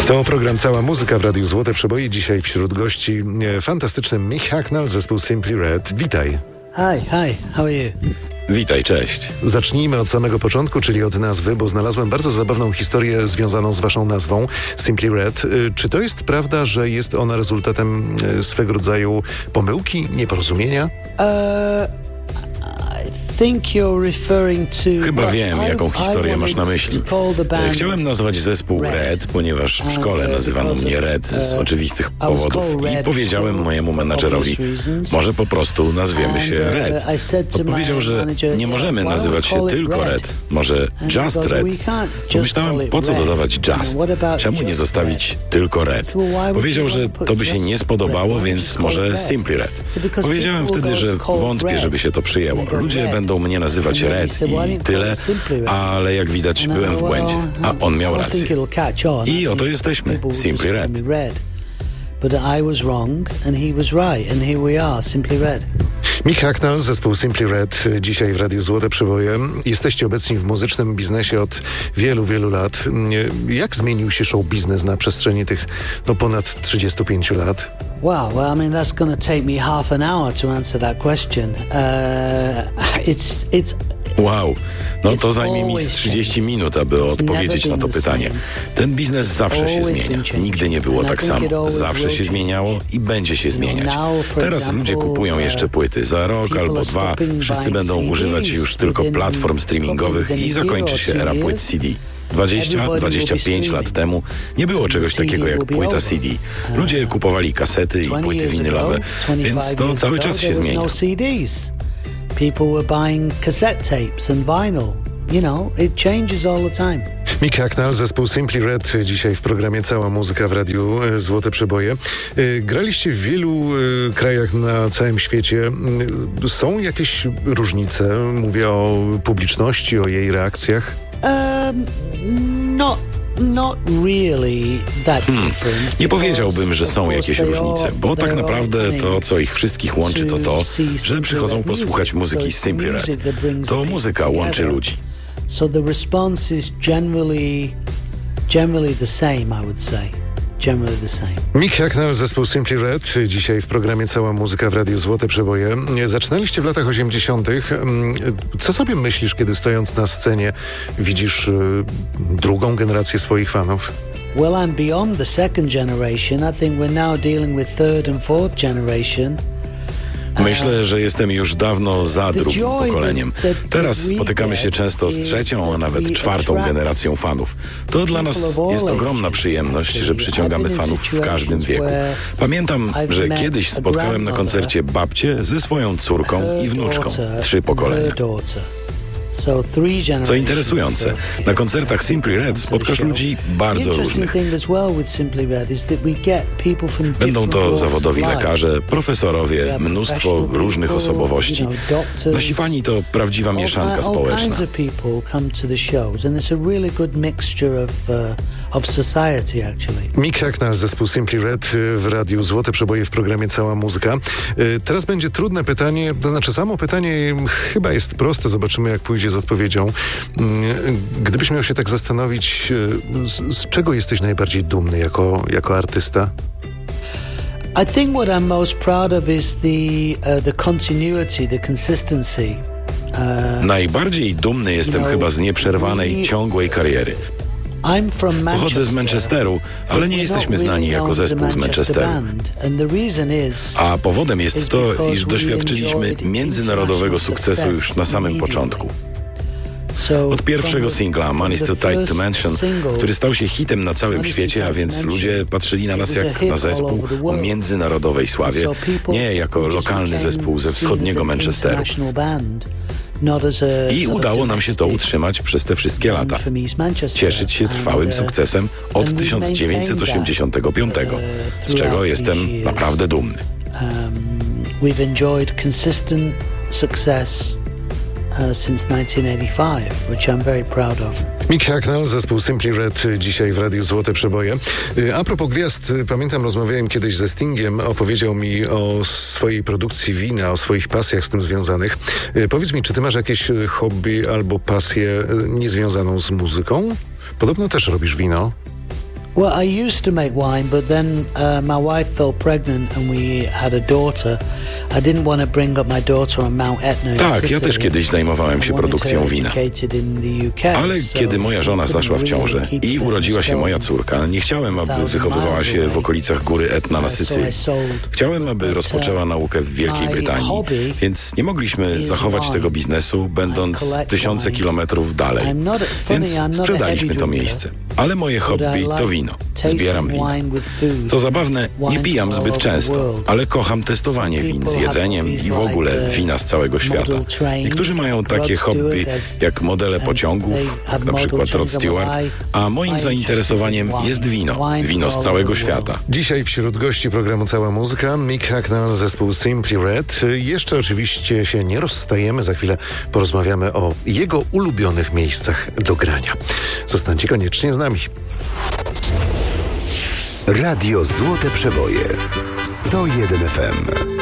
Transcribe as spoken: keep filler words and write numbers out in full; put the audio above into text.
To program Cała Muzyka w Radiu Złote Przeboje. Dzisiaj wśród gości e, fantastyczny Mick Hucknall, zespół Simply Red. Witaj. Hi, hi, how are you? Witaj, cześć. Zacznijmy od samego początku, czyli od nazwy, bo znalazłem bardzo zabawną historię związaną z waszą nazwą Simply Red. E, czy to jest prawda, że jest ona rezultatem e, swego rodzaju pomyłki, nieporozumienia? Uh, I think you're referring to... Chyba wiem, I- jaką I historię masz na wanted myśli. to call the band Chciałem nazwać zespół Red. Red, ponieważ w szkole nazywano mnie Red z oczywistych powodów i powiedziałem mojemu menadżerowi, może po prostu nazwiemy się Red. Odpowiedział, że nie możemy nazywać się tylko Red, może Just Red. Pomyślałem, po co dodawać Just? Czemu nie zostawić tylko Red? Powiedział, że to by się nie spodobało, więc może Simply Red. Powiedziałem wtedy, że wątpię, żeby się to przyjęło. Ludzie będą mnie nazywać Red i tyle, ale jak widać byłem w błędzie, a on miał rację. I oto jesteśmy, Simply Red. But I was wrong and he was right and here we are, Simply Red. Mick Hucknall, zespół Simply Red, dzisiaj w Radiu Złote Przeboje. Jesteście obecni w muzycznym biznesie od wielu, wielu lat. Jak zmienił się show biznes na przestrzeni tych no, ponad trzydziestu pięciu lat? Wow, well, I mean, that's going to take me half an hour to answer that question. Uh, it's, it's, Wow, no to zajmie mi z trzydzieści minut, aby odpowiedzieć na to pytanie. Ten biznes zawsze się zmienia. Nigdy nie było tak samo. Zawsze się zmieniało i będzie się zmieniać. Teraz ludzie kupują jeszcze płyty. Za rok albo dwa wszyscy będą używać już tylko platform streamingowych i zakończy się era płyt C D. dwadzieścia dwadzieścia pięć lat temu nie było czegoś takiego jak płyta C D. Ludzie kupowali kasety i płyty winylowe, więc to cały czas się zmienia. People were buying cassette tapes and vinyl. You know, it changes all the time. Mick Hucknall, zespół Simply Red, dzisiaj w programie Cała Muzyka w Radiu Złote Przeboje. Graliście w wielu krajach na całym świecie. Są jakieś różnice? Mówię o publiczności, o jej reakcjach. Um, no. Not really that different, Nie powiedziałbym, że są jakieś różnice, bo tak naprawdę to, co ich wszystkich łączy, to to, że przychodzą posłuchać muzyki z Simply Red. To muzyka łączy ludzi. So the response is generally, generally the same, I would say. Generally the same. Mick Hucknall, zespół Simply Red, dzisiaj w programie Cała Muzyka w Radiu Złote Przeboje. Zaczynaliście w latach osiemdziesiątych. Co sobie myślisz, kiedy stojąc na scenie widzisz y, drugą generację swoich fanów? Well, I'm beyond the second generation. I think we're now dealing with third and fourth generation. Myślę, że jestem już dawno za drugim pokoleniem. Teraz spotykamy się często z trzecią, a nawet czwartą generacją fanów. To dla nas jest ogromna przyjemność, że przyciągamy fanów w każdym wieku. Pamiętam, że kiedyś spotkałem na koncercie babcię ze swoją córką i wnuczką. Trzy pokolenia. Co interesujące, na koncertach Simply Red spotkasz ludzi bardzo różnych. Będą to zawodowi lekarze, profesorowie, mnóstwo różnych osobowości. Nasi fani to prawdziwa mieszanka społeczna. Mick Hucknall, zespół Simply Red w Radiu Złote Przeboje w programie Cała Muzyka. Teraz będzie trudne pytanie, to znaczy samo pytanie chyba jest proste, zobaczymy jak pójdzie z odpowiedzią. Gdybyś miał się tak zastanowić, z, z czego jesteś najbardziej dumny jako, jako artysta? I think what I'm most proud of is the uh, the continuity, the consistency. Uh, Najbardziej dumny jestem chyba z nieprzerwanej, ciągłej kariery. I'm from Manchester, Pochodzę z Manchesteru, ale nie jesteśmy znani jako zespół z Manchesteru. A powodem jest to, iż doświadczyliśmy międzynarodowego sukcesu już na samym początku. Od pierwszego singla Money's Too Tight to Mention, który stał się hitem na całym świecie, a więc ludzie patrzyli na nas jak na zespół o międzynarodowej sławie, nie jako lokalny zespół ze wschodniego Manchesteru. I udało nam się to utrzymać przez te wszystkie lata. Cieszyć się trwałym sukcesem od tysiąc dziewięćset osiemdziesiątego piątego, z czego jestem naprawdę dumny. We've enjoyed consistent success Uh, since nineteen eighty-five, which I'm very proud of. Mick Hucknall, zespół Simply Red, dzisiaj w Radiu Złote Przeboje. A propos gwiazd, pamiętam, rozmawiałem kiedyś ze Stingiem, opowiedział mi o swojej produkcji wina, o swoich pasjach z tym związanych. Powiedz mi, czy ty masz jakieś hobby albo pasję niezwiązaną z muzyką? Podobno też robisz wino. Well, I used to make wine, but then uh, my wife fell pregnant and we had a daughter. I didn't want to bring up my daughter on Mount Etna. Tak, ja też kiedyś zajmowałem się produkcją wina. Ale kiedy moja żona zaszła w ciążę i urodziła się moja córka, nie chciałem, aby wychowywała się w okolicach góry Etna na Sycylii. Chciałem, aby rozpoczęła naukę w Wielkiej Brytanii, więc nie mogliśmy zachować tego biznesu, będąc tysiące kilometrów dalej. Więc sprzedaliśmy to miejsce. Ale moje hobby to wino. Zbieram wina. Co zabawne, nie pijam zbyt często, ale kocham testowanie win z jedzeniem i w ogóle wina z całego świata. Niektórzy mają takie hobby jak modele pociągów, jak na przykład Rod Stewart, a moim zainteresowaniem jest wino. Wino z całego świata. Dzisiaj wśród gości programu Cała Muzyka Mick Hucknall, zespół Simply Red. Jeszcze oczywiście się nie rozstajemy. Za chwilę porozmawiamy o jego ulubionych miejscach do grania. Zostańcie koniecznie z nami. Radio Złote Przeboje sto jeden F M.